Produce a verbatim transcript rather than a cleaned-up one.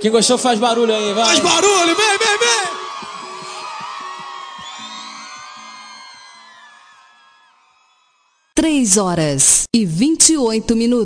Quem gostou faz barulho aí, vai. Faz barulho, vem, vem, vem. Três horas e vinte e oito minutos.